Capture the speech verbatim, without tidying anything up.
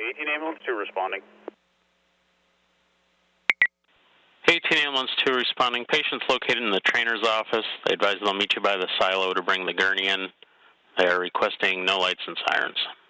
eighteen ambulance two responding. eighteen ambulance two responding. Patients located in the trainer's office. They advise they'll meet you by the silo to bring the gurney in. They are requesting no lights and sirens.